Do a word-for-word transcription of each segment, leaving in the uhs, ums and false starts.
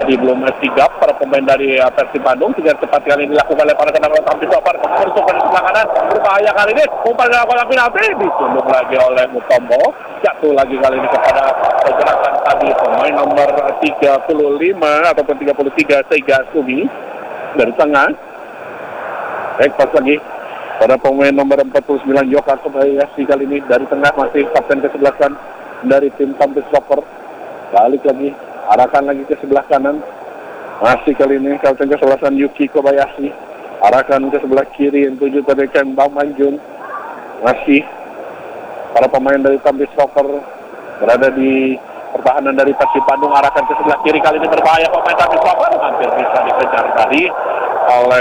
masih belum sigap para pemain dari uh, Persib Bandung. Tiga cepat kali ini dilakukan oleh para tendangan tampil Sopar masuk ke sebelah kanan, berbahaya kali ini umpan dilakukan penalti, ditunduk lagi oleh Mutombo, jatuh lagi kali ini kepada pergerakan tadi pemain nomor tiga puluh lima ataupun tiga puluh tiga Seiga Sumi dari tengah. Baik, pas lagi pada pemain nomor empat puluh sembilan Yoka Kobayashi kali ini dari tengah, masih kapten kesebelasan dari tim Tampil Soccer. Balik lagi, arahkan lagi ke sebelah kanan, masih kali ini kapten kesebelasan Yuki Kobayashi, arahkan ke sebelah kiri yang tuju pada Ken Bang Manjun. Masih para pemain dari Tampil Soccer berada di pertahanan dari Persib Bandung, arahkan ke sebelah kiri, kali ini berbahaya pemain Tampil Soccer, hampir bisa dikejar tadi oleh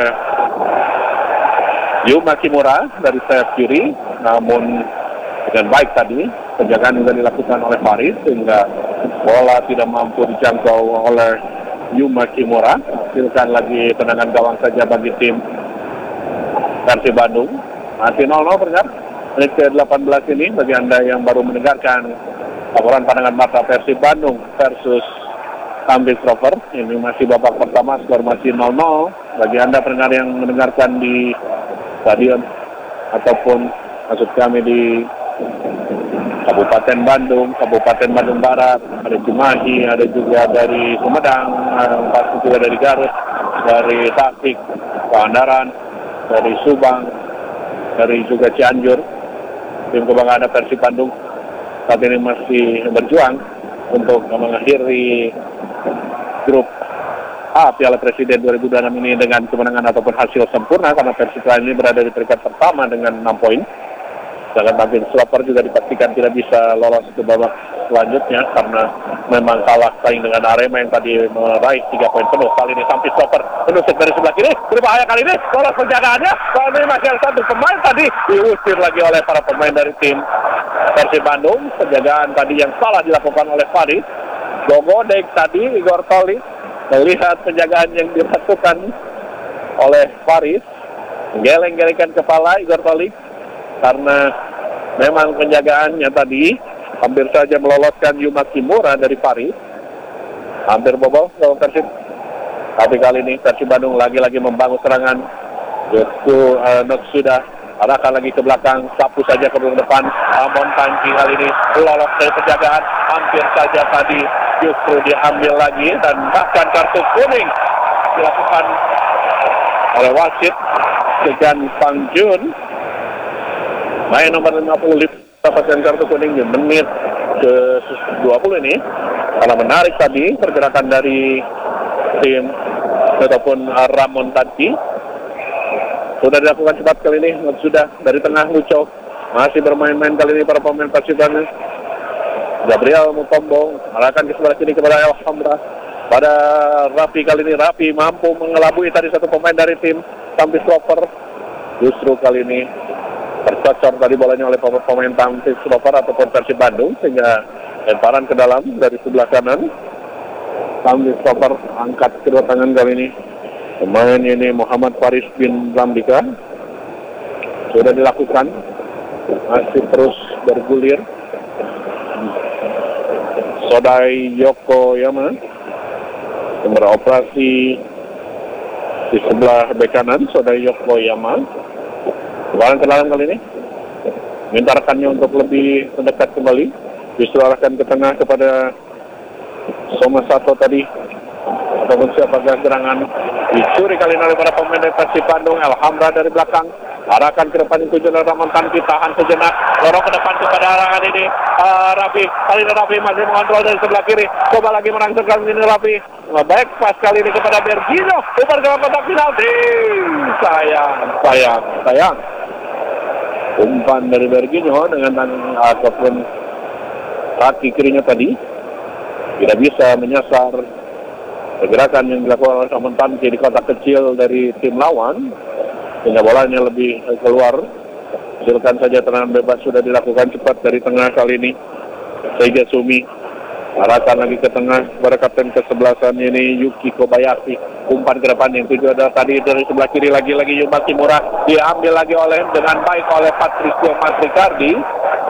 Yuma Kimura dari sayap kiri, namun dengan baik tadi penjagaan juga dilakukan oleh Faris sehingga bola tidak mampu dijangkau oleh Yuma Kimura. Hasilkan lagi tendangan gawang saja bagi tim Persib Bandung. Masih nol nol pendengar, menit ke delapan belas ini bagi Anda yang baru mendengarkan laporan pandangan mata Persib Bandung versus Tampil Rover. Ini masih babak pertama, skor masih nol nol. Bagi Anda pendengar yang mendengarkan di stadion ataupun maksud kami di Kabupaten Bandung, Kabupaten Bandung Barat, ada Cimahi, ada juga dari Sumedang, pasti juga dari Garut, dari Tasik, Pangandaran, dari Subang, dari juga Cianjur. Tim kebanggaan Persib Bandung saat ini masih berjuang untuk mengakhiri grup A Piala Presiden dua ribu dua puluh enam ini dengan kemenangan ataupun hasil sempurna, karena Persib ini berada di peringkat pertama dengan enam poin. Sedangkan Tampil Sloper juga dipastikan tidak bisa lolos ke babak selanjutnya karena memang kalah saing dengan Arema yang tadi meraih tiga poin penuh. Kali ini Tampil Sloper menusuk dari sebelah kiri, berbahaya kali ini, lolos penjagaannya. Kali ini masih ada satu pemain tadi diusir lagi oleh para pemain dari tim Persib Bandung. Penjagaan tadi yang salah dilakukan oleh Faris. Gogodek tadi Igor Tolik melihat penjagaan yang dilakukan oleh Faris, geleng-gelengkan kepala Igor Tolik karena memang penjagaannya tadi hampir saja meloloskan Yuma Kimura dari Faris. Hampir bobol kalau Persib. Tapi kali ini Persib Bandung lagi-lagi membangun serangan. Yaitu uh, sudah arahkan lagi ke belakang, sapu saja ke depan. Ramon Panji kali ini lolos dari penjagaan, hampir saja tadi justru diambil lagi dan bahkan kartu kuning dilakukan oleh wasit Segan Pangjun. Main nomor lima puluh lima dapatkan kartu kuning di menit ke dua puluh ini karena menarik tadi pergerakan dari tim ataupun Ramon Tanki. Sudah dilakukan cepat kali ini, sudah dari tengah Luco masih bermain-main kali ini para pemain Persib Bandung. Gabriel Mutombo arahkan ke sebelah kiri kepada Alhamdulillah pada Rafi. Kali ini Rafi mampu mengelabui tadi satu pemain dari tim Tampil Sloper. Justru kali ini tercocor tadi bolanya oleh pemain Tampil Sloper ataupun Persib Bandung sehingga lemparan ke dalam dari sebelah kanan. Tampil Sloper angkat kedua tangan kali ini. Pemain ini Muhammad Faris bin Ramdika sudah dilakukan, masih terus bergulir. Sodai Yokoyama yang beroperasi di sebelah bek kanan. Sodai Yokoyama kembali ke dalam kali ini, minta rekannya untuk lebih mendekat kembali, justru arahkan ke tengah kepada Soma Sato tadi ataupun siapakah serangan dicuri kali ini oleh para pemain dari Persib Bandung. Alhamdulillah dari belakang arahkan ke depan itu Jono Ramon Tanki, tahan sejenak, dorong ke depan kepada arangan ini uh, Rafi. Kali ini Rafi masih mengontrol dari sebelah kiri, coba lagi merangsangkan ini Rafi. Baik pas kali ini kepada Bergino, umpan ke kotak penalti. Sayang, sayang, sayang. Umpan dari Bergino dengan tangan ataupun kaki kirinya tadi tidak bisa menyasar pergerakan yang dilakukan oleh Ramon Tanki di kotak kecil dari tim lawan, sehingga bolanya lebih keluar. Hasilkan saja tendangan bebas sudah dilakukan cepat dari tengah kali ini. Seiga Sumi arahkan lagi ke tengah kepada kapten kesebelasan ini Yuki Kobayashi. Umpan ke depan yang tujuan adalah tadi dari sebelah kiri lagi-lagi Yuma Kimura, diambil lagi oleh dengan baik oleh Patricio Matricardi,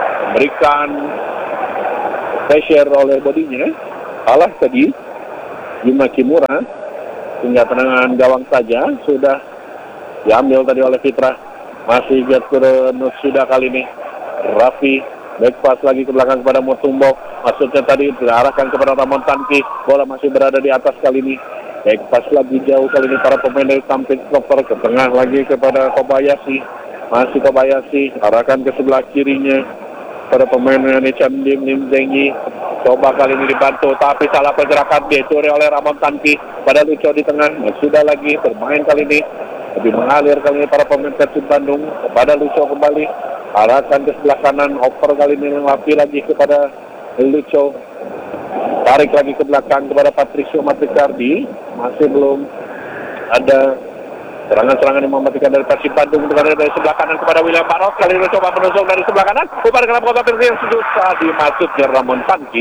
memberikan pressure oleh bodinya. Salah tadi Yuma Kimura, hingga tendangan gawang saja sudah diambil tadi oleh Fitra. Masih Getro sudah kali ini Raffi, back pass lagi ke belakang kepada Motumbo, maksudnya tadi diarahkan kepada Ramon Tanki, bola masih berada di atas kali ini. Back pass lagi jauh kali ini para pemain dari Tampil Stopper, ke tengah lagi kepada Kobayashi, masih Kobayashi arahkan ke sebelah kirinya pada pemain dari Chandim Lim Zengi. Coba kali ini dibantu, tapi salah pergerakan dicuri oleh Ramon Tanki. Pada Lucio di tengah, sudah lagi bermain kali ini, lebih mengalir kali ini para pemain Persib Bandung. Kepada Lucio kembali, arahkan ke sebelah kanan, over kali ini lagi lagi kepada Lucio. Tarik lagi ke belakang kepada Patricio Matricardi. Masih belum ada serangan-serangan yang mematikan dari Persib Bandung. Dari sebelah kanan kepada William Baros. Kali ini coba menusuk dari sebelah kanan. Upar ke dalam kota Persib yang susah dimasuknya Ramon Tanki.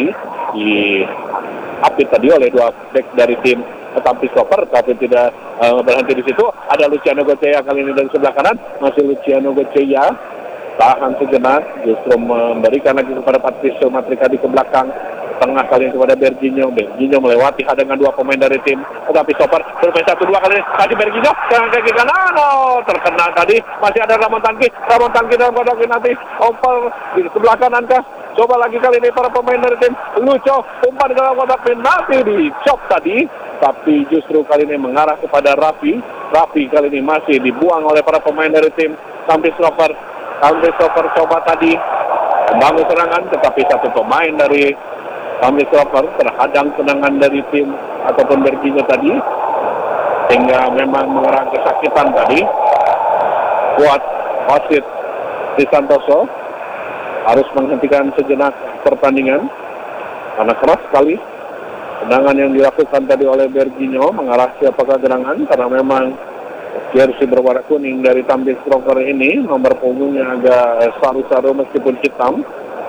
Diapit tadi oleh dua back dari tim Tampil Stopper, tapi tidak uh, berhenti di situ. Ada Luciano Gocea kali ini dari sebelah kanan. Masih Luciano Gocea tahan sejenak, justru memberikan lagi kepada Patricio Matricardi ke belakang. Tengah kali ini kepada Berginho. Berginho melewati hadangan dua pemain dari tim Tampil Stopper. Bermain satu dua kali ini. Kasih Berginho dengan kaki kanan. Oh, terkena tadi. Masih ada Ramon Tanki. Ramon Tanki dalam kotak penalti. Ompel di sebelah kanan kah? Coba lagi kali ini para pemain dari tim Lucio. Umpan ke dalam kotak penalti, di chop tadi. Tapi justru kali ini mengarah kepada Raffi. Raffi kali ini masih dibuang oleh para pemain dari tim Tampil Stopper. Tampil Stopper coba tadi membangun serangan, tetapi satu pemain dari Tampil Stopper terhadang tendangan dari tim ataupun Berginho tadi, sehingga memang mengerang kesakitan tadi. Kuat wasit Di Santoso harus menghentikan sejenak pertandingan karena keras sekali tendangan yang dilakukan tadi oleh Berginho mengarah siapakah gerangan, karena memang jersey berwarna kuning dari Tampil Stopper ini nomor punggungnya agak saru-saru meskipun hitam.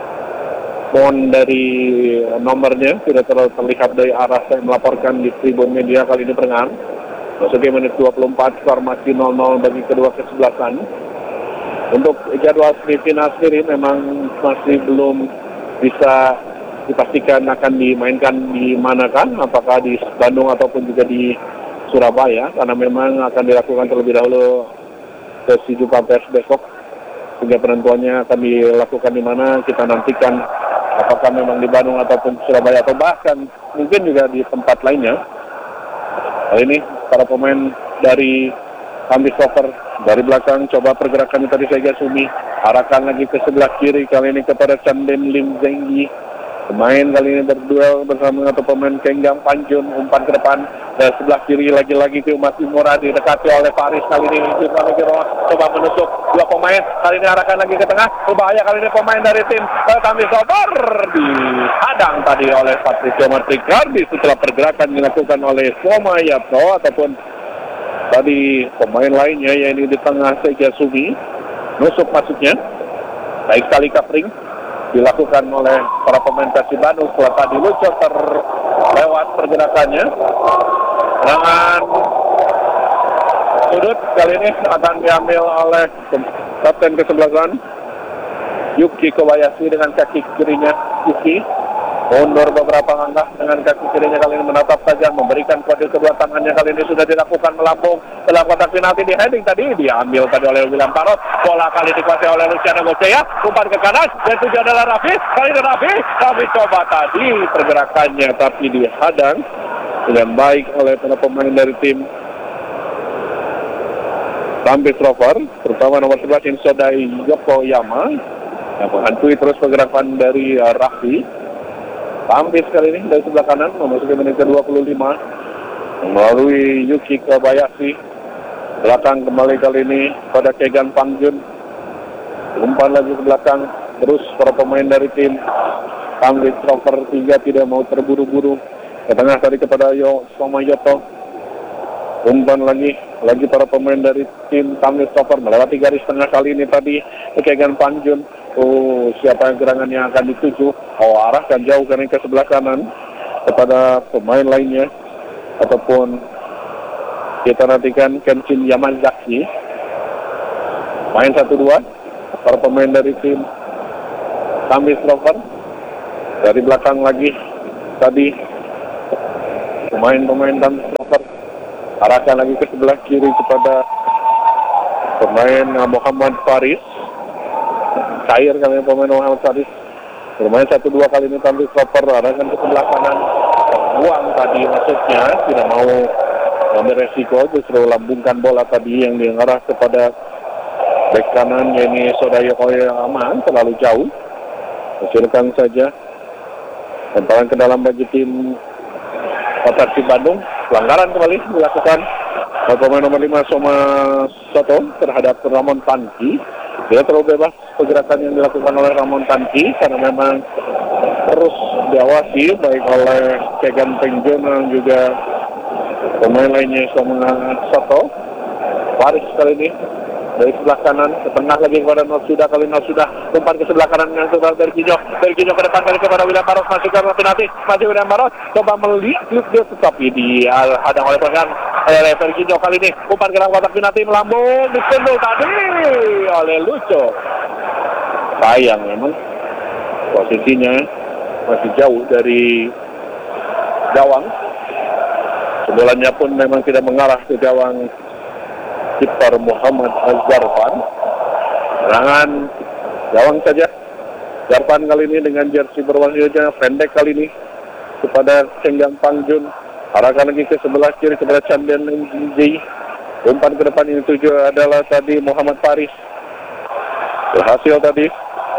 Mohon dari nomornya tidak terlalu terlihat dari arah saya melaporkan di tribun media kali ini pertengahan. Masuki menit dua puluh empat, skor masih nol nol bagi kedua kesebelasan. Untuk jadwal semifinal sendiri memang masih belum bisa dipastikan akan dimainkan di manakah, apakah di Bandung ataupun juga di Surabaya, karena memang akan dilakukan terlebih dahulu sesi jumpa pers besok, sehingga penentuannya akan dilakukan di mana kita nantikan, apakah memang di Bandung ataupun Surabaya atau bahkan mungkin juga di tempat lainnya. Kali ini para pemain dari Tampil Stopper dari belakang coba pergerakan tadi Sega Sumi, arahkan lagi ke sebelah kiri kali ini kepada Chandim Lim Zengi. Pemain kali ini berduel bersama satu pemain Kenggang Panjun, umpan ke depan dan sebelah kiri lagi-lagi ke Yuma Kimura, didekati oleh Faris kali ini coba menusuk dua pemain, kali ini arahkan lagi ke tengah, berbahaya kali ini pemain dari tim uh, Tampil Stopper dihadang tadi oleh Patricio Matricardi setelah pergerakan dilakukan oleh Soma Yapto ataupun tadi pemain lainnya yaitu di tengah Sega Sumi, nusuk masuknya baik sekali Kapring dilakukan oleh para pemain Persib Bandung setelah tadi Lucio terlewat pergerakannya. Serangan sudut kali ini akan diambil oleh kapten kesebelasan Yuki Kobayashi dengan kaki kirinya. Yuki mundur beberapa langkah dengan kaki kirinya kali ini menatap saja, memberikan kode kedua tangannya kali ini sudah dilakukan melambung dalam kotak penalti. Di heading tadi diambil tadi oleh William Parot, bola kali dikuasai oleh Luciano Gocea, umpan ke kanan dan tujuh adalah Raffi. Kali ini Raffi Raffi coba tadi pergerakannya tapi dihadang dengan baik oleh para pemain dari tim Tampil Stopper, terutama nomor sebelas Insodai Yokoyama yang menghantui terus pergerakan dari uh, Raffi. Tampil sekali ini dari sebelah kanan memasuki menit ke dua puluh lima melalui Yuki Kobayashi. Belakang kembali kali ini pada Kegan Pangjun, umpan lagi ke belakang terus para pemain dari tim Tampil Stopper tiga tidak mau terburu-buru ke tengah tadi kepada Yo Soma Yoto, umpan lagi lagi para pemain dari tim Tampil Stopper melewati garis tengah kali ini tadi Kegan Pangjun. Oh, siapa yang gerangan yang akan dituju? Oh, arahkan jauh ke sebelah kanan kepada pemain lainnya ataupun kita nantikan Kenshin Yamazaki. Main satu dua para pemain dari tim Tampil Stopper dari belakang lagi tadi pemain-pemain dan striker. Arahkan lagi ke sebelah kiri kepada pemain uh, Muhammad Faris. Cair kali ini pemain Muhammad Faris. Bermain satu dua kali ini tampil stopper. Arahkan ke sebelah kanan. Buang tadi maksudnya. Tidak mau ambil resiko. Justru lambungkan bola tadi yang diarah kepada bek kanan. Ini Sodayo Koyama. Terlalu jauh. Hasilkan saja. Lemparan ke dalam bagi tim Persib Bandung. Pelanggaran kembali dilakukan oleh pemain nomor lima Soma Soto terhadap Ramon Tanki. Dia terlalu bebas pergerakan yang dilakukan oleh Ramon Tanki karena memang terus diawasi baik oleh Kegan Pengjon dan juga pemain lainnya Soma Soto. Faris kali ini dari sebelah kanan ke tengah lagi kepada Nosuda. Kali Nosuda umpan ke sebelah kanan yang sudah dari Kinyo dari Kinyo ke depan kali kepada William Baros, masih ke penalti, masih William Baros coba melihat dia tetapi dihadang oleh pengan oleh Verginho. Kali ini umpan ke dalam kotak penalti melambung disendul tadi oleh Lucho. Sayang memang posisinya masih jauh dari gawang. Sendulannya pun memang tidak mengarah ke gawang kiper Muhammad Azharfan. Serangan gawang saja. Zarfan kali ini dengan jersey berwarna hijau pendek kali ini kepada Cenggang Pangjun. Arahkan lagi ke sebelah kiri kepada Chandian Nji. Umpan ke depan ini tuju adalah tadi Muhammad Faris. Berhasil tadi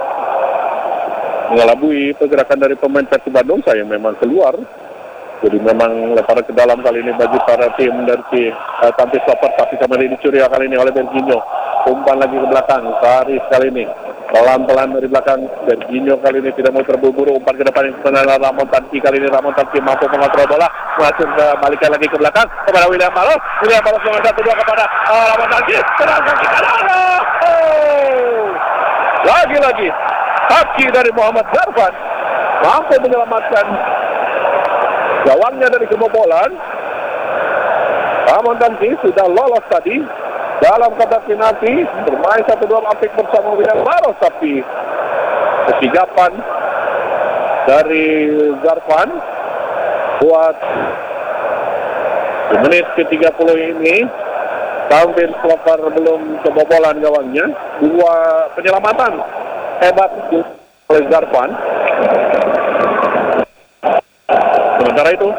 mengelabui pergerakan dari pemain Persib Bandung. Saya memang keluar. Jadi memang lemparan ke dalam kali ini bagi para tim dari uh, tampil stopper, tapi kembali dicuri kali ini oleh Verginho. Umpan lagi ke belakang, Faris kali ini pelan-pelan dari belakang. Verginho kali ini tidak mau terburu-buru. Umpan ke depan yang sebenarnya Ramon Tanki. Kali ini Ramon Tanki mampu mengontrol bola, menghasilkan kembalikan lagi ke belakang kepada William Baros. William Baros dengan satu dua kepada uh, Ramon Tanki. Serang kaki kanan. Oh! Lagi-lagi kaki dari Muhammad Zarfan mampu menyelamatkan gawangnya dari kebobolan. Ramon Tanki sudah lolos tadi dalam kotak penalti, bermain satu dua apik bersama William Baros, tapi kesigapan dari Zarfan buat di menit ke tiga puluh ini tampil stopper belum kebobolan gawangnya. Dua penyelamatan hebat oleh Zarfan. Sementara itu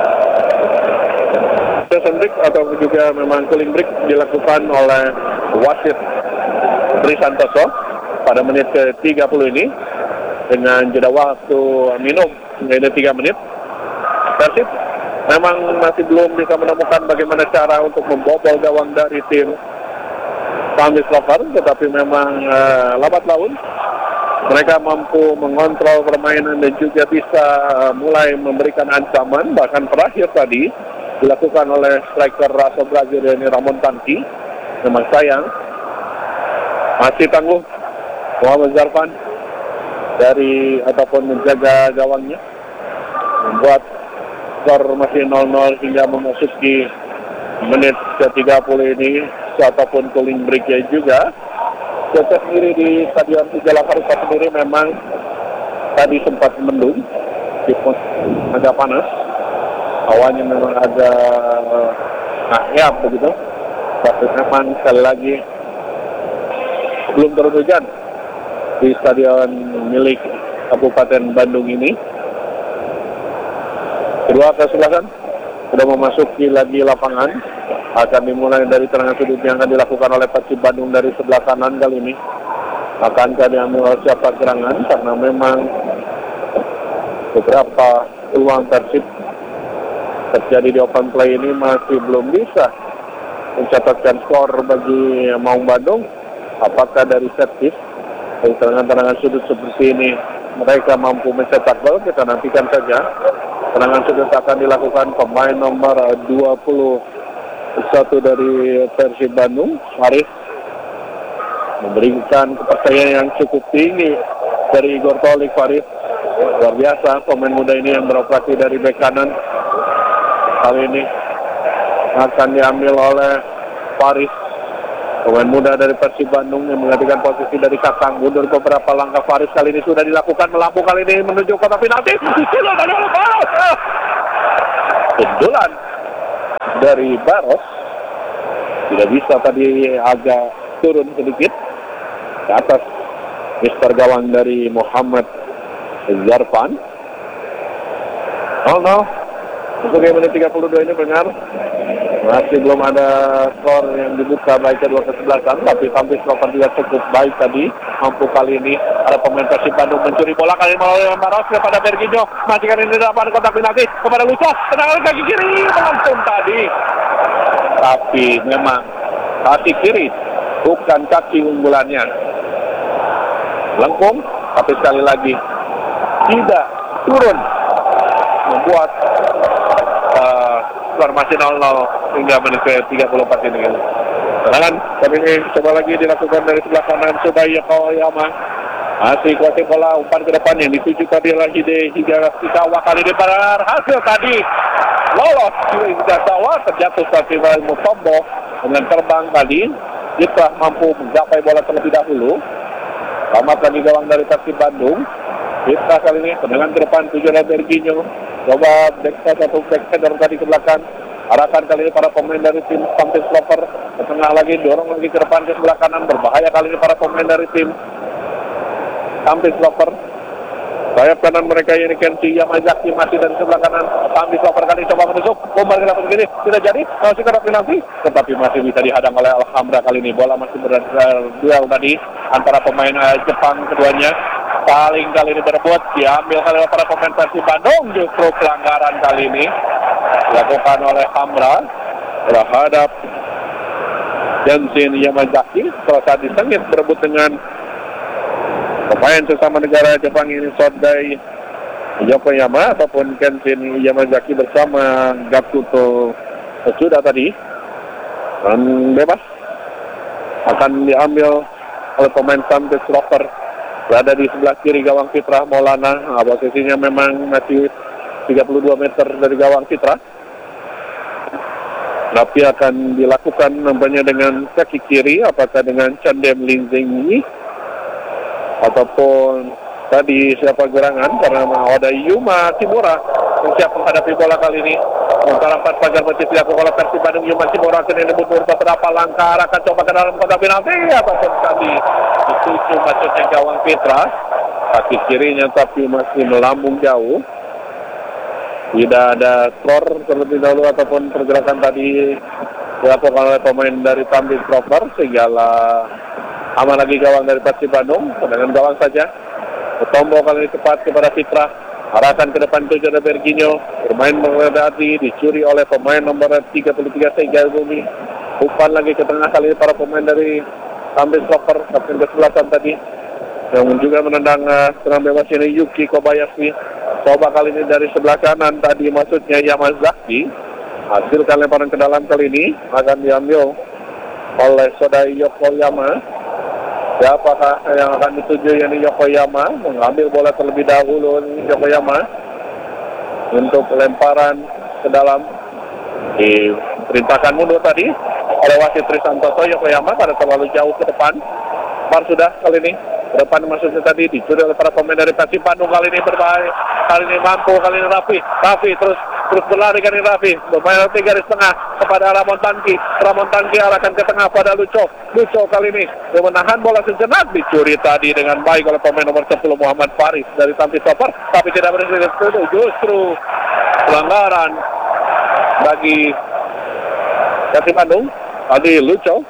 Jason break atau juga memang cooling break dilakukan oleh wasit Tri Santoso pada menit ke tiga puluh ini dengan jeda waktu minum hingga tiga menit. Persib memang masih belum bisa menemukan bagaimana cara untuk membobol gawang dari tim Tampil Slover, tetapi memang uh, lambat laun mereka mampu mengontrol permainan dan juga bisa uh, mulai memberikan ancaman. Bahkan terakhir tadi dilakukan oleh striker Raso Brazil ini Ramon Tanki. Memang sayang masih tangguh Muhammad Zarfan dari ataupun menjaga gawangnya, membuat skor masih nol nol hingga memasuki menit ke tiga puluh ini ataupun cooling break-nya juga. Kita sendiri di Stadion Tijala Farupa sendiri memang tadi sempat mendung, agak panas, awannya memang agak ahyap begitu, tapi memang sekali lagi belum turun hujan di stadion milik Kabupaten Bandung ini. Kedua kesebelasan sudah memasuki lagi lapangan, akan dimulai dari tendangan sudut yang akan dilakukan oleh Persib Bandung dari sebelah kanan kali ini. Akankah diambil oleh siapa gerangan, karena memang beberapa peluang Persib terjadi di open play ini masih belum bisa mencatatkan skor bagi Maung Bandung. Apakah dari set piece, dari tendangan-tendangan sudut seperti ini mereka mampu mencetak gol? Kita nantikan saja. Tendangan sudut akan dilakukan pemain nomor dua puluh satu dari Persib Bandung, Faris, memberikan kepercayaan yang cukup tinggi dari Igor Tolik. Faris luar biasa, pemain muda ini yang beroperasi dari bek kanan. Kali ini akan diambil oleh Faris, pemain muda dari Persib Bandung yang menggantikan posisi dari Kakang. Mundur beberapa langkah Faris, kali ini sudah dilakukan melambung, kali ini menuju kotak penalti. Sudah tadi oleh Baros. sundulan dari Baros. Tidak bisa tadi, agak turun sedikit ke atas mister gawang dari Muhammad Zarfan. nol nol untuk game menit tiga puluh dua ini benar. Masih belum ada skor yang dibuka baik kedua kesebelasan, tapi tampil Slovan juga cukup baik tadi. Mampu kali ini ada pemain Persib Bandung mencuri bola kali ini melalui Baros kepada Berginho. Masih kali ini dapat kontak penalti kepada Luca. Tendangan kaki kiri melangsung tadi. Tapi memang kaki kiri bukan kaki unggulannya. Lengkung, tapi sekali lagi tidak turun, membuat uh, skor masih nol nol hingga menit ke tiga puluh empat ini. Serangan tapi ini coba lagi dilakukan dari sebelah kanan Subaya Koyama. Masih kuasai bola, umpan ke depan yang dituju tadi adalah Hide hingga Sikawa. Kali ini berhasil tadi lolos hingga Sikawa, terjatuh tadi Mutombo dengan terbang tadi. Kita mampu menggapai bola terlebih dahulu. Selamat lagi gawang dari Persib Bandung. Kita kali ini tendangan ke depan tujuan dari Berginho. Coba backside atau backside tadi ke belakang. Arahkan kali ini para pemain dari tim Tampil Sloper. Ke tengah lagi, dorong lagi ke depan ke sebelah kanan. Berbahaya kali ini para pemain dari tim Tampil Sloper. Sayap kanan mereka ini Kenshi Yamazaki masih dari sebelah kanan. Tampil Sloper kali coba menusuk. Bombar ke dapat begini. Tidak jadi. Masih kena penalti. Tetapi masih bisa dihadang oleh Alhamra kali ini. Bola masih berduel tadi antara pemain uh, Jepang keduanya. Paling kali ini berebut, diambil kali oleh para pemain Persib Bandung. Justru pelanggaran kali ini dilakukan oleh Hamra terhadap Kenshin Yamazaki. Setelah saat disengit berebut dengan pemain sesama negara Jepang ini, Sodai Yokoyama ataupun Kenshin Yamazaki bersama Gatsuto sudah tadi. Dan bebas akan diambil oleh pemain Tampil Sloper. Berada di sebelah kiri gawang Fitra Maulana. Posisinya memang masih tiga puluh dua meter dari gawang Fitra. Tapi akan dilakukan nampaknya dengan kaki kiri, apakah dengan Chandem Linzingyi ataupun tadi siapa gerangan, karena ada Yuma Kimura yang siap menghadapi bola kali ini. Sementara empat pagar masih dilakukan oleh Persib Bandung. Yuma Kimura akan mundur beberapa langkah, akan coba ke dalam kotak penalti ataupun tadi dituju maksudnya gawang Fitra. Kaki kirinya tapi masih melambung jauh. Tidak ada skor terlebih dahulu ataupun pergerakan tadi dilakukan oleh pemain dari Tampil Sloper, sehingga aman lagi gawang dari Persib Bandung. Dengan gawang saja Mutombo kali ini cepat kepada Fitra, arahkan ke depan tujuan dari Berginho, bermain menghadapi, dicuri oleh pemain nomor tiga puluh tiga Seigal Bumi. Umpan lagi ke tengah kali ini para pemain dari Tampil Sloper, kapten kesebelasan tadi yang juga menendang uh, serang bebas ini Yuki Kobayashi. Coba kali ini dari sebelah kanan tadi maksudnya Yamazaki. Hasilkan lemparan ke dalam kali ini akan diambil oleh Sodai Yokoyama. Siapakah yang akan dituju yakni Yokoyama? Mengambil bola terlebih dahulu Yokoyama untuk lemparan ke dalam. Diperintahkan mundur tadi oleh wasit Trisantoso. Yokoyama pada terlalu jauh ke depan. Bar sudah kali ini ke depan maksudnya tadi dicuri oleh para pemain dari Persib Bandung. Kali ini berbahaya, kali ini mampu, kali ini Raffi Raffi terus terus berlari kali ini Raffi bermain di garis tengah kepada Ramon Tanki. Ramon Tanki arahkan ke tengah pada Luco. Luco kali ini menahan bola sejenak, dicuri tadi dengan baik oleh pemain nomor sepuluh Muhammad Faris dari Tampil Sloper, tapi tidak berhasil. Justru pelanggaran bagi Persib Bandung tadi. Luco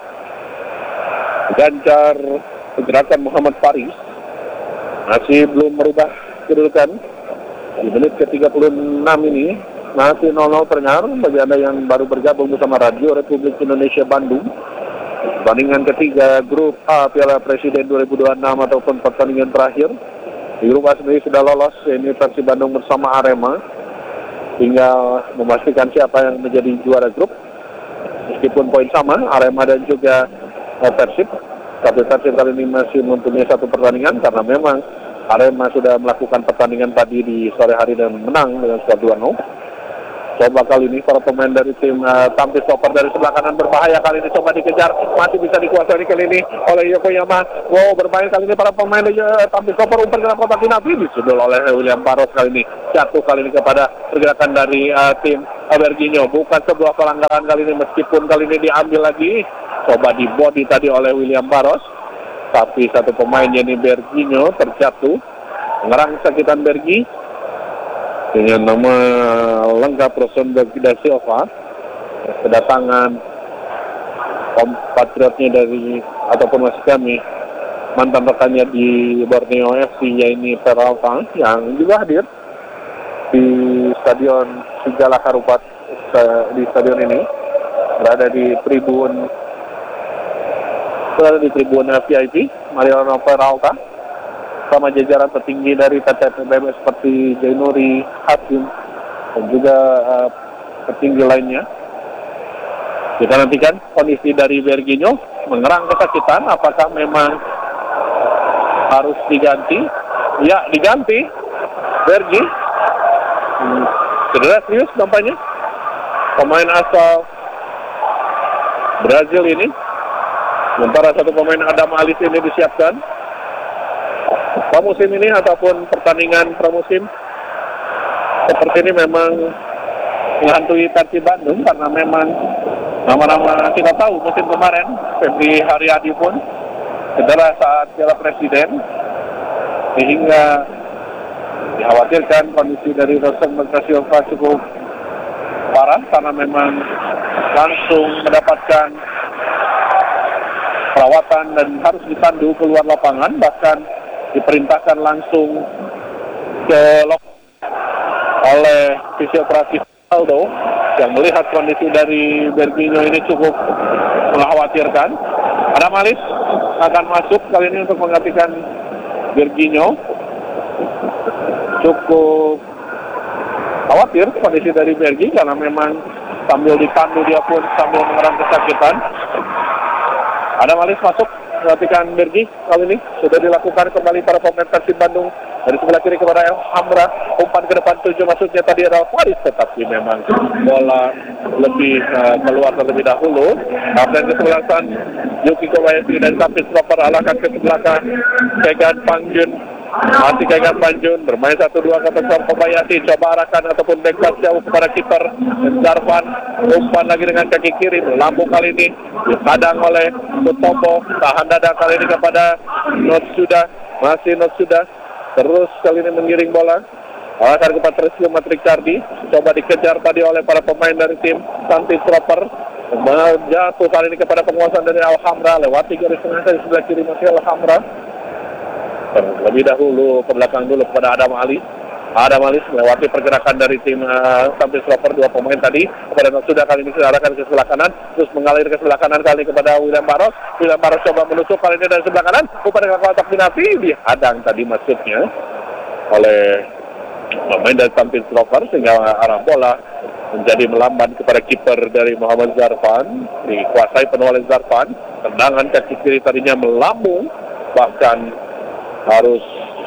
ganjar pergerakan Muhammad Faris, masih belum merubah kedudukan di menit ke tiga puluh enam ini. Masih nol nol terdengar bagi Anda yang baru bergabung bersama Radio Republik Indonesia Bandung. Pertandingan ketiga grup A Piala Presiden dua ribu dua puluh enam ataupun pertandingan terakhir. Di grup A sendiri sudah lolos, ini Persib Bandung bersama Arema. Tinggal memastikan siapa yang menjadi juara grup. Meskipun poin sama, Arema dan juga Persib, tapi Persib kali ini masih mempunyai satu pertandingan karena memang Arema sudah melakukan pertandingan tadi di sore hari dan menang dengan skor dua nol. Coba kali ini para pemain dari tim uh, Tampil Stopper dari sebelah kanan berbahaya kali ini, coba dikejar, masih bisa dikuasai kali ini oleh Yokoyama. Wow, berbahaya kali ini para pemain dari uh, Tampil Stopper, umpan ke dalam kotak penalti, disudul oleh William Barros kali ini, jatuh kali ini kepada pergerakan dari uh, tim uh, Berginho. Bukan sebuah pelanggaran kali ini, meskipun kali ini diambil lagi, coba di body tadi oleh William Barros, tapi satu pemain yakni Berginho terjatuh, mengerang kesakitan Bergi dengan nama lengkap Rosenberg da Silva, kedatangan kompatriotnya dari ataupun masih kami mantan rekannya di Borneo F C yaitu Peralta yang juga hadir di Stadion Sigala Harupat di stadion ini, berada di tribun berada di tribun V I P. Mariano Peralta sama jajaran tertinggi dari P T P B M seperti Jainuri, Hakim, dan juga uh, petinggi lainnya. Kita nantikan kondisi dari Berginho, mengerang kesakitan, apakah memang harus diganti? Ya, diganti. Bergi hmm, cedera serius nampaknya. Pemain asal Brazil ini, sementara satu pemain Adam Alis ini disiapkan pramusim ini ataupun pertandingan pramusim seperti ini memang menghantui Persib Bandung, karena memang nama-nama kita tahu musim kemarin Febri Haryadi pun cedera saat Piala Presiden, sehingga dikhawatirkan kondisi dari Rosenberg da Silva cukup parah karena memang langsung mendapatkan perawatan dan harus ditandu keluar lapangan, bahkan diperintahkan langsung ke lokasi oleh fisioterapi Aldo yang melihat kondisi dari Berginho ini cukup mengkhawatirkan. Adam Alis akan masuk kali ini untuk menggantikan Berginho. Cukup khawatir kondisi dari Bergi karena memang sambil ditandu dia pun sambil mengerang kesakitan. Adam Alis masuk menggantikan Bergi. Kali ini sudah dilakukan kembali para pemain Persib Bandung dari sebelah kiri kepada El Hamra, umpan ke depan tujuh, maksudnya tadi adalah Faris, tetapi memang bola lebih uh, keluar terlebih dahulu. Dan kesebelasan Yuki Kobayashi dan Tampil Stopper alahkan ke sebelah Kegan Pangjun. Masih Kegan Pangjun bermain satu dua ke besar Kobayashi, coba arahkan ataupun backpass jauh kepada kiper Darvan, umpan lagi dengan kaki kiri, lambung kali ini dihadang oleh Sutopo, tahan dada kali ini kepada Notsuda, masih Notsuda terus kali ini mengiring bola arahkan ke Patricio Matricardi, coba dikejar tadi oleh para pemain dari tim Tampil Stopper, jatuh kali ini kepada penguasaan dari Alhamra, lewati garis tengah dari sebelah kiri masih Alhamra. Terlebih dahulu ke belakang dulu kepada Adam Alis. Adam Alis melewati pergerakan dari tim uh, Tampil Stopper, dua pemain tadi kepada sudah kali ini diarahkan ke sebelah kanan, terus mengalir ke sebelah kanan kali ini kepada William Barros. William Barros coba menusuk kali ini dari sebelah kanan, umpan dengan kotak penalti dihadang tadi maksudnya oleh pemain dari Tampil Stopper, sehingga arah bola menjadi melambat kepada kiper dari Muhammad Zarfan, dikuasai penuh oleh Zarfan. Tendangan kaki kiri tadinya melambung, bahkan harus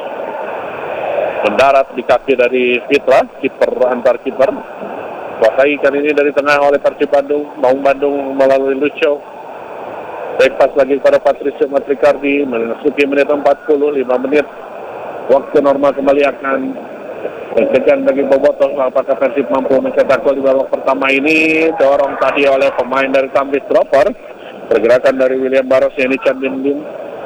mendarat di kaki dari Fitra, kiper antar kiper. Kuasai kali ini dari tengah oleh Persib Bandung, Maung Bandung melalui Lucio. Back pass lagi kepada Patricio Matricardi, memasuki menit empat puluh lima menit. Waktu normal kembali akan deg-degan bagi Bobotoh, apakah Persib mampu mencetak gol di babak pertama ini. Dorong tadi oleh pemain dari Tampil Stopper. Pergerakan dari William Barros yang Chan Bin Lim.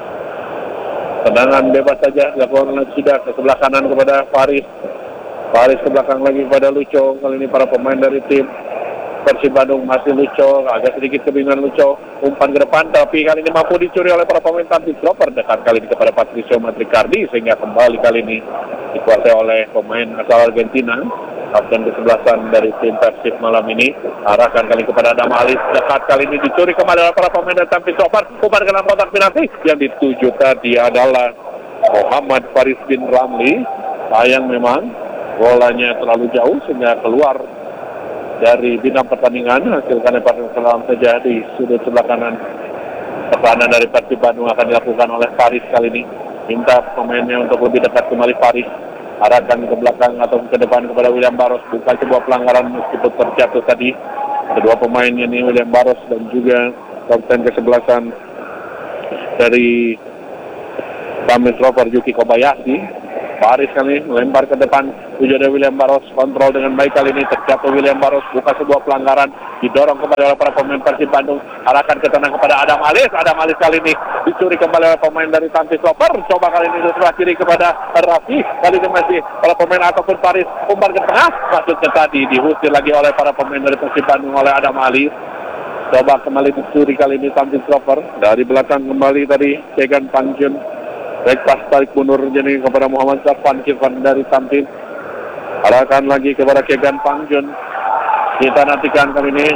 Tendangan bebas saja dilakukan oleh Sudah ke sebelah kanan kepada Faris. Faris ke belakang lagi kepada Lucio. Kali ini para pemain dari tim Persib Bandung masih Lucio, agak sedikit kebingungan Lucio. Umpan ke depan, tapi kali ini mampu dicuri oleh para pemain Tampil Stopper. Dekat kali ini kepada Patricio Matricardi, sehingga kembali kali ini dikuasai oleh pemain asal Argentina. Kapten kesebelasan dari tim Persib malam ini, arahkan kali kepada Adam Alis, dekat kali ini dicuri kembali oleh para pemain dari Tampil Stopper. Umpan ke dalam kotak penalti yang dituju tadi adalah Muhammad Faris bin Ramli. Sayang memang bolanya terlalu jauh sehingga keluar dari bidang pertandingan. Hasilkan lemparan selam saja di sudut sebelah kanan. Pertahanan dari Persib Bandung akan dilakukan oleh Faris kali ini. Minta pemainnya untuk lebih dekat kembali Faris. arahkan ke belakang atau ke depan kepada William Barros, bukan sebuah pelanggaran meskipun terjatuh tadi. Kedua pemain ini William Barros dan juga kapten kesebelasan dari Tampil Sloper Yuki Kobayashi. Paris kali ini melempar ke depan, tujuan dari William Barros, kontrol dengan baik kali ini, terjatuh William Barros, bukan sebuah pelanggaran, didorong kepada oleh para pemain Persib Bandung, arahkan ke tenang kepada Adam Alis, Adam Alis kali ini dicuri kembali oleh pemain dari Tampil Sloper, coba kali ini sebelah kiri kepada Raffi, kali ini masih oleh pemain ataupun Paris, umpan ke tengah, maksudnya tadi diusir lagi oleh para pemain dari Persib Bandung oleh Adam Alis. Coba kembali dicuri kali ini Tampil Sloper, dari belakang kembali tadi Kegan Pangjun. Baik, pas tarik mundur jadi kepada Muhammad Zarfan, Kirfan dari Tampil. Arahkan lagi kepada Kegan Pangjun. Kita nantikan kali ini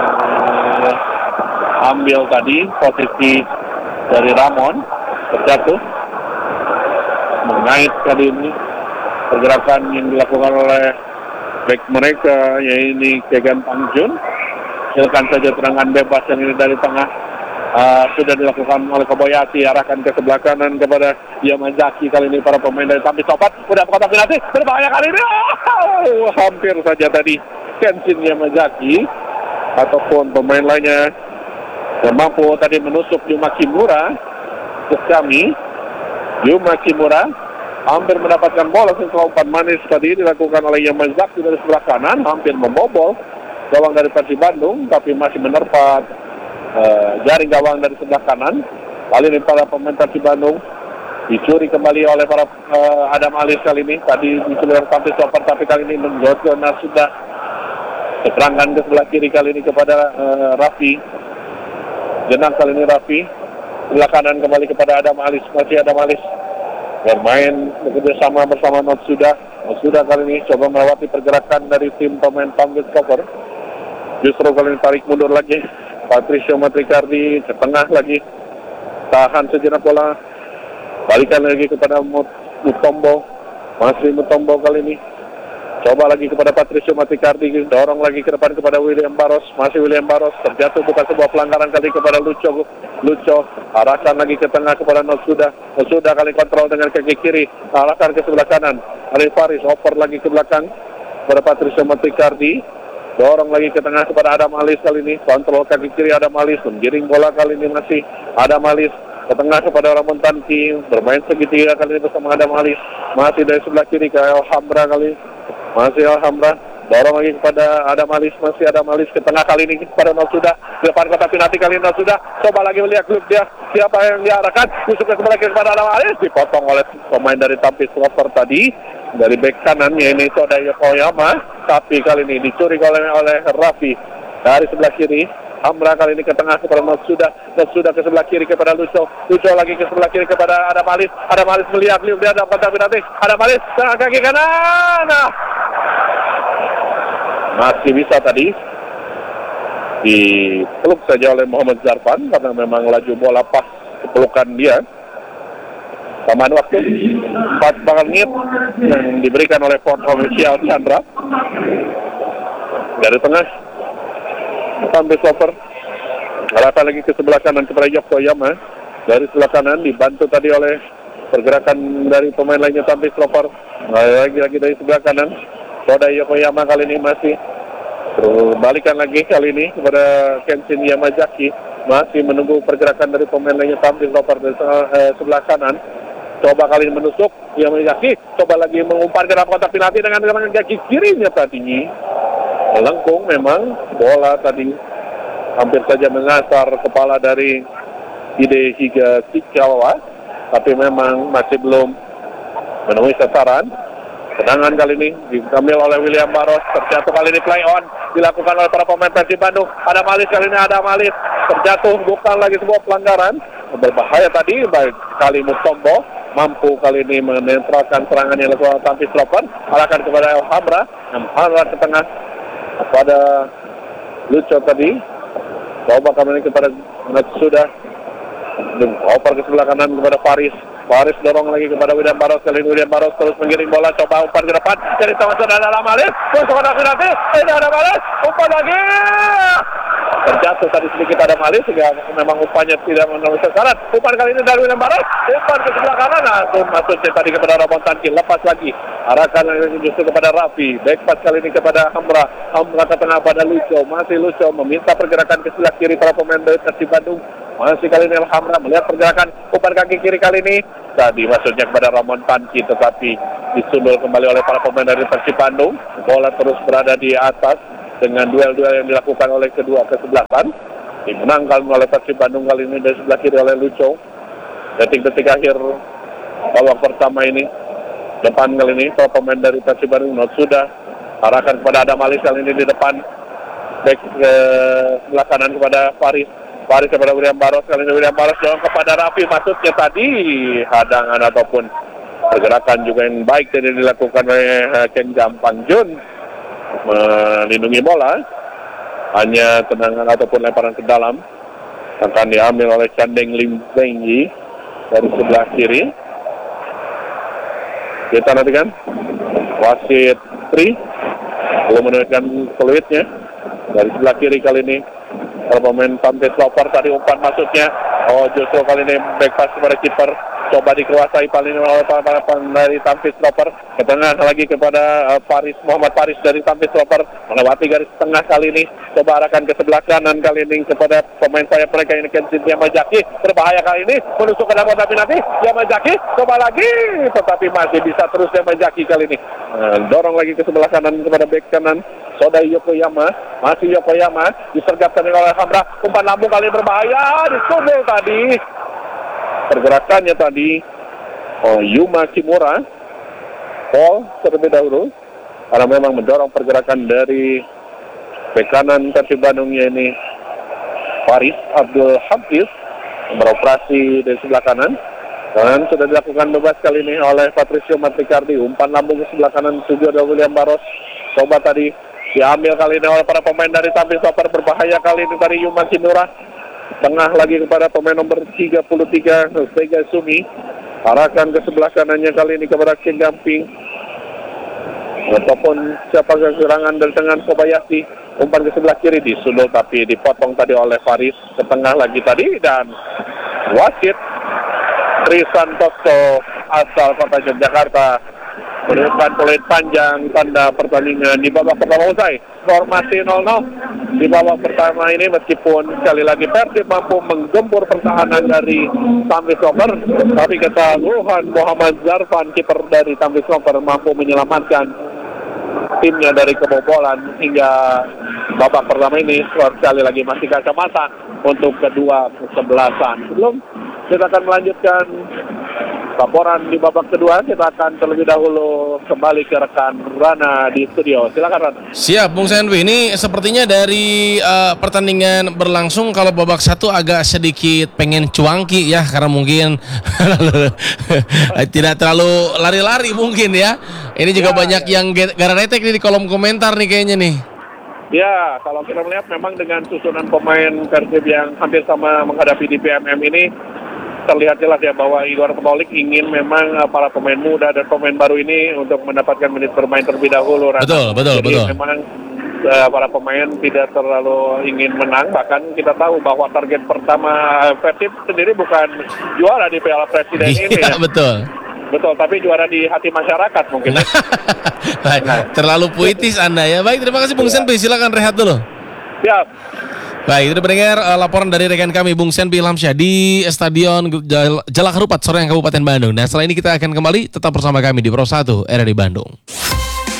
terambil tadi posisi dari Ramon, terjatuh. Mengait kali ini pergerakan yang dilakukan oleh back mereka, yaitu Kegan Pangjun. Silakan saja serangan bebas yang ini dari tengah. Uh, sudah dilakukan oleh Kobayashi, arahkan ke sebelah kanan kepada Yamazaki. Kali ini para pemain dari Tampil Sobat sudah kotak penalti, berbahaya kali ini. Oh, hampir saja tadi Kenshin Yamazaki ataupun pemain lainnya yang mampu tadi menusuk Yuma Kimura. Untuk kami, Yuma Kimura hampir mendapatkan bola setelah umpan manis tadi dilakukan oleh Yamazaki dari sebelah kanan, hampir membobol gawang dari Persib Bandung, tapi masih menerpa Uh, jaring gawang dari sebelah kanan. Kali ini para pemain Persib Bandung dicuri kembali oleh para uh, Adam Alis kali ini. Tadi dicuri oleh Tampil Sloper, tapi kali ini Nurjono sudah serangan ke sebelah kiri kali ini kepada uh, Raffi. Jenang kali ini Raffi. Sebelah kanan kembali kepada Adam Alis. Masih Adam Alis bermain bekerjasama bersama Notsuda. Notsuda kali ini coba melewati pergerakan dari tim pemain Tampil Sloper. Justru kali ini tarik mundur lagi. Patricio Matrikardi ke tengah lagi, tahan sejenak bola, balikan lagi kepada Mutombo, masih Mutombo kali ini, coba lagi kepada Patricio Matrikardi, dorong lagi ke depan kepada William Barros, masih William Barros, terjatuh bukan sebuah pelanggaran kali kepada Lucho, Lucho, arahkan lagi ke tengah kepada Notsuda, Notsuda kali kontrol dengan kaki kiri, arahkan ke sebelah kanan, Ali Faris, oper lagi ke belakang kepada Patricio Matrikardi. Dorong lagi ke tengah kepada Adam Alis kali ini. Kontrol kaki kiri Adam Alis. Menggiring bola kali ini masih Adam Alis. Ke tengah kepada Ramon Tanki. Bermain segitiga kali ini bersama Adam Alis. Masih dari sebelah kiri ke Alhambra kali. Masih Alhambra. Dorong lagi kepada Adam Alis. Masih Adam Alis ke tengah kali ini kepada Notsuda. Di depan kotak penalti kali ini Notsuda. Coba lagi melihat klub dia. Siapa yang diarahkan. Tusuknya kembali kepada Adam Alis. Dipotong oleh pemain dari Tampil Sloper tadi. Dari bek kanan ini Soda Yokoyama, tapi kali ini dicuri oleh oleh Raffi. Dari sebelah kiri Hamra kali ini ke tengah kepada Notsuda, Notsuda ke sebelah kiri kepada Lucho, Lucho lagi ke sebelah kiri kepada Adam Alis. Adam Alis melihat lihat dia dapat penalti. Adam Alis tengah kaki kanan. Nah, masih bisa tadi dipeluk saja oleh Muhammad Zarfan karena memang laju bola pas kepelukan dia. Tambahan waktu empat menit yang diberikan oleh Port Official Chandra. Dari tengah Tampil Sloper, arahkan lagi ke sebelah kanan kepada Yokoyama. Dari sebelah kanan dibantu tadi oleh pergerakan dari pemain lainnya Tampil Sloper. Lagi-lagi dari sebelah kanan Soda Yokoyama kali ini masih balikan lagi kali ini kepada Kenshin Yamazaki. Masih menunggu pergerakan dari pemain lainnya Tampil Sloper dari eh, sebelah kanan. Coba kali ini menusuk Yamazaki, coba lagi mengumpan ke dalam kotak penalti dengan dengan kaki kirinya tadinya. Melengkung memang bola tadi hampir saja mengasar kepala dari Hide Higashikawa, tapi memang masih belum menemui sasaran. Tendangan kali ini diambil oleh William Barros, terjatuh kali ini play on dilakukan oleh para pemain Persib Bandung. Ada Malis kali ini, ada Malis terjatuh, bukan lagi sebuah pelanggaran. Berbahaya tadi baik kali Mutombo mampu kali ini menetralkan serangan yang dilakukan Tampil Sloper. Arahkan kepada Alhambra, Alhambra ke tengah kepada Lucho tadi. Coba kali ini kepada Notsuda, oper ke sebelah kanan kepada Paris. Paris dorong lagi kepada William Barros. Kali ini William Barros terus mengiring bola, coba umpan ke depan dari sama-sama ada Malis. Terus ada penalti, ini ada Malis, umpan lagi. jatuh tadi sedikit ada malis sehingga memang umpannya tidak memenuhi syarat. Umpan kali ini dari William Baros, umpan ke sebelah kanan, langsung masuknya tadi kepada Ramon Tanki, lepas lagi, arahkan justru kepada Raffi, back pass kali ini kepada Hamra, Hamra ke tengah pada Lucio, masih Lucio meminta pergerakan ke sebelah kiri para pemain dari Persib Bandung, masih kali ini Hamra melihat pergerakan umpan kaki kiri kali ini, tadi masuknya kepada Ramon Tanki, tetapi disundul kembali oleh para pemain dari Persib Bandung, bola terus berada di atas, dengan duel-duel yang dilakukan oleh kedua kesebelasan, dimenangkan oleh Persib Bandung kali ini dari sebelah kiri oleh Lucio. Detik-detik akhir babak pertama ini, depan kali ini para pemain dari Persib Bandung sudah arahkan kepada Adam Alis kali ini di depan, back ke sebelah kanan kepada Faris, Faris kepada William Baros, kali ini William Baros dorong kepada Raffi, maksudnya tadi hadangan ataupun pergerakan juga yang baik tadi dilakukan oleh Ken Gampang Jun, melindungi bola, hanya tendangan ataupun lemparan ke dalam akan diambil oleh Chandeng Lim Bengi dari sebelah kiri. Kita nantikan wasit Tri belum menunjukkan peluitnya dari sebelah kiri kali ini. Kalau pemain Tampil Loper tadi umpan masuknya, oh justru kali ini back pass kepada kiper, coba dikuasai paling oleh para dari Tampil Loper, ke tengah lagi kepada uh, Faris, Muhammad Faris dari Tampil Loper, melewati garis tengah kali ini, coba arahkan ke sebelah kanan kali ini kepada pemain sayap mereka ini Kensin Yamazaki, berbahaya kali ini, menusuk ke dalam tapi nanti Yamazaki, coba lagi, tetapi masih bisa terus Yamazaki kali ini, uh, dorong lagi ke sebelah kanan kepada back kanan Sodai Yokoyama, masih Yokoyama, disergapkan oleh Hamra, umpan lambung kali berbahaya, disundul tadi. Pergerakannya tadi, oh, Yuma Kimura, Paul terlebih dahulu, karena memang mendorong pergerakan dari bek kanan Persib Bandungnya ini, Faris Abdul Hafiz, beroperasi dari sebelah kanan, dan sudah dilakukan bebas kali ini oleh Patricio Matricardi, umpan lambung ke sebelah kanan, tujuh ada William Baros, coba tadi, diambil kali ini oleh para pemain dari Tampil Super, berbahaya kali ini dari Yuma Kimura, tengah lagi kepada pemain nomor tiga puluh tiga Vega Sumi, arahkan ke sebelah kanannya kali ini kepada King Gamping, ataupun siapa serangan dari tengah Kobayashi, umpan ke sebelah kiri disundul tapi dipotong tadi oleh Faris, ke tengah lagi tadi, dan wasit Trisantoso asal kota Yogyakarta menunjukkan peluit panjang tanda pertandingan di babak pertama usai. Formasi nol nol di babak pertama ini, meskipun sekali lagi Persib mampu menggempur pertahanan dari Tampil Super, tapi ketangguhan Muhammad Zarfan, kiper dari Tampil Super, mampu menyelamatkan timnya dari kebobolan hingga babak pertama ini. Sekali lagi masih kacamata untuk kedua kesebelasan. Sebelum kita akan melanjutkan laporan di babak kedua, kita akan terlebih dahulu kembali ke rekan Rana di studio. Silakan Rana. Siap, Bung Senwi. Ini sepertinya dari uh, pertandingan berlangsung, kalau babak satu agak sedikit pengen cuangki ya, karena mungkin tidak terlalu lari-lari mungkin ya. Ini juga ya, banyak ya. yang gara-retek di kolom komentar nih kayaknya nih. Ya, kalau kita melihat memang dengan susunan pemain Persib yang hampir sama menghadapi di P M M ini, terlihat jelas ya bahwa Igor Petolik ingin memang uh, para pemain muda dan pemain baru ini untuk mendapatkan menit bermain terlebih dahulu. Rana. Betul, betul, Jadi betul. memang uh, para pemain tidak terlalu ingin menang. Bahkan kita tahu bahwa target pertama uh, Persib sendiri bukan juara di Piala Presiden ini. Iya, ya. betul. Betul, tapi juara di hati masyarakat mungkin. Nah, terlalu puitis Anda ya. Baik, terima kasih Bung ya. Senpi, silakan rehat dulu. Siap. Baik, itu mendengar uh, laporan dari rekan kami Bung Senpi Ilhamsyah di Stadion Jal- Jalak Harupat Soreang Kabupaten Bandung. Nah, setelah ini kita akan kembali tetap bersama kami di Pro satu R R I Bandung.